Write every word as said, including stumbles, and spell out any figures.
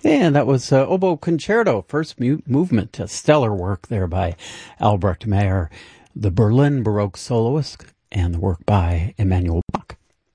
And that was uh, Oboe Concerto, first mu- movement, a stellar work there by Albrecht Meyer, the Berlin Baroque soloist, and the work by Emanuel Bach.